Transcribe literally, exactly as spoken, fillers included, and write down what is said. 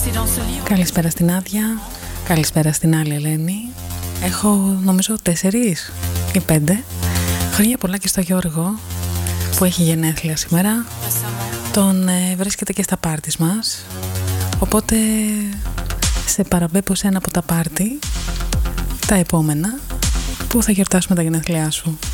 Καλησπέρα στην Άδεια. Καλησπέρα στην άλλη Ελένη. Έχω νομίζω τέσσερις ή πέντε. Χρόνια πολλά και στο Γιώργο που έχει γενέθλια σήμερα. Τον ε, βρίσκεται και στα πάρτις μας. Οπότε σε παραβλέπω σε ένα από τα πάρτι, τα επόμενα, που θα γιορτάσουμε τα γενέθλιά σου.